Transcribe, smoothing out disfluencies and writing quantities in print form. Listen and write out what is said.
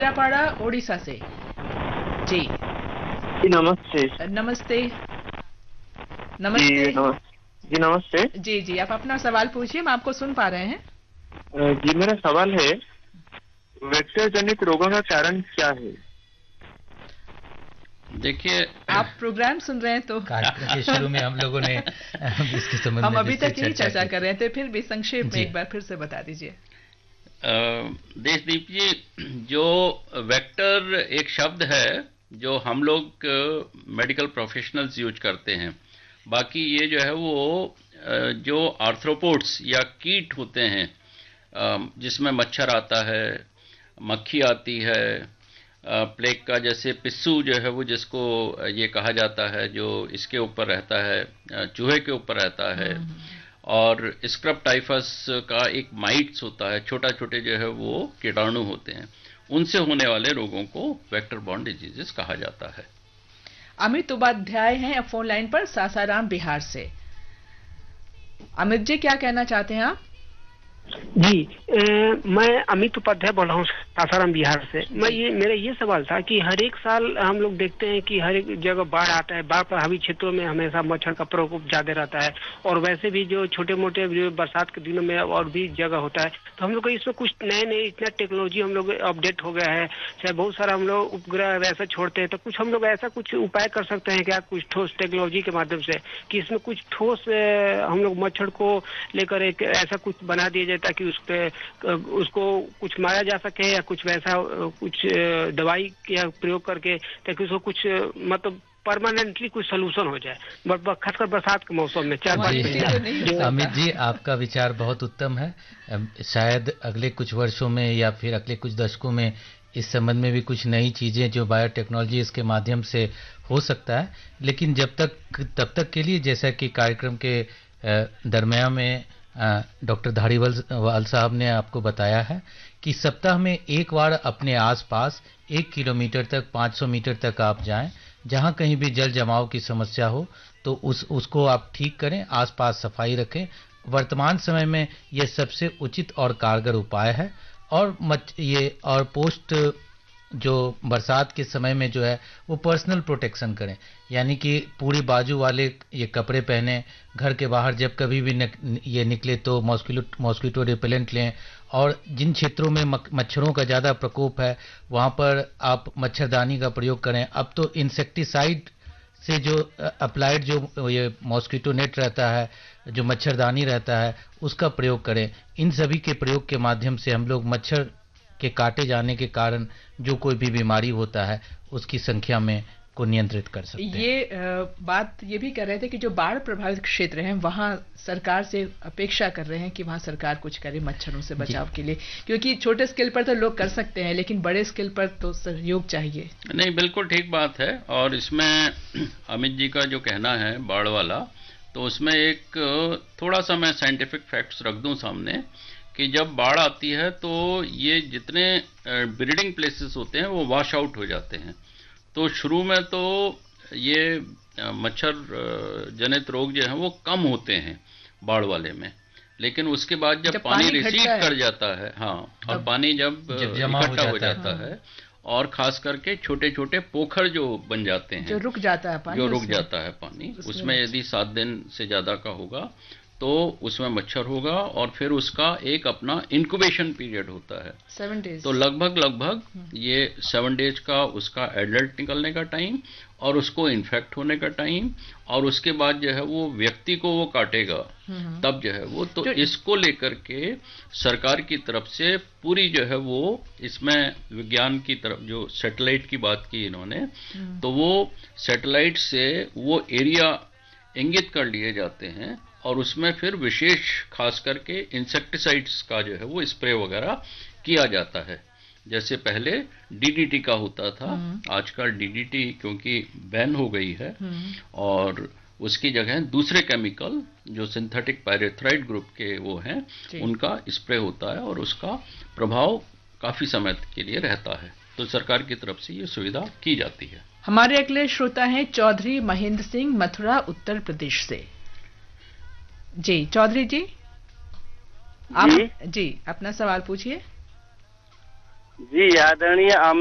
केंद्रापाड़ा ओडिशा से। जी जी नमस्ते। नमस्ते। जी नमस्ते। जी नमस्ते। जी जी, आप अपना सवाल पूछिए, हम आपको सुन पा रहे हैं। जी मेरा सवाल है, वेक्टर जनित रोगों का कारण क्या है? देखिए, आप प्रोग्राम सुन रहे हैं तो कार्यक्रम के शुरू में हम लोगों ने इसके संबंध हम में अभी तक यही चर्चा चर्चा की कर रहे थे, फिर भी संक्षेप में जी। एक बार फिर से बता दीजिए। देशदीप जी, जो वेक्टर एक शब्द है जो हम लोग मेडिकल प्रोफेशनल्स यूज करते हैं। बाकी ये जो है वो जो आर्थ्रोपोड्स या कीट होते हैं, जिसमें मच्छर आता है, मक्खी आती है, प्लेग का जैसे पिस्सू जो है वो जिसको ये कहा जाता है, जो इसके ऊपर रहता है, चूहे के ऊपर रहता है, और स्क्रब टाइफस का एक माइट्स होता है, छोटा छोटे जो है वो कीटाणु होते हैं, उनसे होने वाले रोगों को वेक्टर बॉर्न डिजीजेस कहा जाता है। अमित उपाध्याय हैं अब फोन लाइन पर सासाराम बिहार से। अमित जी, क्या कहना चाहते हैं आप? जी मैं अमित उपाध्याय बोल रहा हूँ सासाराम बिहार से। मेरा ये सवाल था कि हर एक साल हम लोग देखते हैं कि हर एक जगह बाढ़ आता है, बाढ़ प्रभावित क्षेत्रों में हमेशा मच्छर का प्रकोप ज्यादा रहता है, और वैसे भी जो छोटे मोटे जो बरसात के दिनों में और भी जगह होता है, तो हम लोग को इसमें कुछ नए नए इतना टेक्नोलॉजी हम लोग अपडेट हो गया है, चाहे बहुत सारा हम लोग उपग्रह वैसा छोड़ते हैं, तो कुछ हम लोग ऐसा कुछ उपाय कर सकते हैं क्या, कुछ ठोस टेक्नोलॉजी के माध्यम से, कि इसमें कुछ ठोस हम लोग मच्छर को लेकर एक ऐसा कुछ बना दिया जाए ताकि उसको कुछ मारा जा सके, या कुछ वैसा कुछ दवाई का प्रयोग करके ताकि उसको कुछ मतलब परमानेंटली कुछ सोल्यूशन हो जाए, खासकर बरसात के मौसम में 4-5 महीने। अमित जी, आपका विचार बहुत उत्तम है। शायद अगले कुछ वर्षों में या फिर अगले कुछ दशकों में इस संबंध में भी कुछ नई चीजें जो बायोटेक्नोलॉजी इसके माध्यम से हो सकता है, लेकिन तब तक के लिए जैसा कि कार्यक्रम के दरमियान में डॉक्टर धारीवाल साहब ने आपको बताया है कि सप्ताह में एक बार अपने आसपास 1 किलोमीटर तक 500 मीटर तक आप जाएं, जहां कहीं भी जल जमाव की समस्या हो तो उसको आप ठीक करें, आसपास सफाई रखें। वर्तमान समय में यह सबसे उचित और कारगर उपाय है। और पोस्ट जो बरसात के समय में जो है वो पर्सनल प्रोटेक्शन करें, यानी कि पूरी बाजू वाले ये कपड़े पहने, घर के बाहर जब कभी भी ये निकले तो मॉस्किटो रिपेलेंट लें, और जिन क्षेत्रों में मच्छरों का ज़्यादा प्रकोप है वहाँ पर आप मच्छरदानी का प्रयोग करें। अब तो इंसेक्टिसाइड से जो अप्लाइड जो ये मॉस्किटो नेट रहता है, जो मच्छरदानी रहता है, उसका प्रयोग करें। इन सभी के प्रयोग के माध्यम से हम लोग मच्छर के काटे जाने के कारण जो कोई भी बीमारी होता है उसकी संख्या में को नियंत्रित कर सकते हैं। ये बात ये भी कर रहे थे कि जो बाढ़ प्रभावित क्षेत्र हैं वहाँ सरकार से अपेक्षा कर रहे हैं कि वहाँ सरकार कुछ करे मच्छरों से बचाव के लिए, क्योंकि छोटे स्केल पर तो लोग कर सकते हैं लेकिन बड़े स्केल पर तो सहयोग चाहिए। नहीं, बिल्कुल ठीक बात है। और इसमें अमित जी का जो कहना है बाढ़ वाला, तो उसमें एक थोड़ा सा मैं साइंटिफिक फैक्ट्स रख दूं सामने कि जब बाढ़ आती है तो ये जितने ब्रीडिंग प्लेसेस होते हैं वो वॉश आउट हो जाते हैं। तो शुरू में तो ये मच्छर जनित रोग जो हैं वो कम होते हैं बाढ़ वाले में, लेकिन उसके बाद जब पानी रिसीड कर जाता है, हाँ, और पानी जब इकट्ठा हो जाता है, और खास करके छोटे छोटे पोखर जो बन जाते हैं, जो रुक जाता है पानी, उसमें यदि 7 दिन से ज़्यादा का होगा तो उसमें मच्छर होगा, और फिर उसका एक अपना इंक्यूबेशन पीरियड होता है 7 डेज। तो लगभग ये 7 डेज का उसका एडल्ट निकलने का टाइम, और उसको इन्फेक्ट होने का टाइम, और उसके बाद जो है वो व्यक्ति को वो काटेगा तब जो है वो, तो इसको लेकर के सरकार की तरफ से पूरी जो है वो, इसमें विज्ञान की तरफ जो सैटेलाइट की बात की इन्होंने, तो वो सैटेलाइट से वो एरिया इंगित कर लिए जाते हैं, और उसमें फिर विशेष खास करके इंसेक्टिसाइड्स का जो है वो स्प्रे वगैरह किया जाता है। जैसे पहले डीडीटी का होता था, आजकल डीडीटी क्योंकि बैन हो गई है, और उसकी जगह दूसरे केमिकल जो सिंथेटिक पायरेथ्राइड ग्रुप के वो हैं उनका स्प्रे होता है, और उसका प्रभाव काफी समय के लिए रहता है। तो सरकार की तरफ से ये सुविधा की जाती है। हमारे अगले श्रोता हैं चौधरी महेंद्र सिंह, मथुरा, उत्तर प्रदेश से। जी चौधरी जी, आप जी अपना सवाल पूछिए। जी, आदरणीय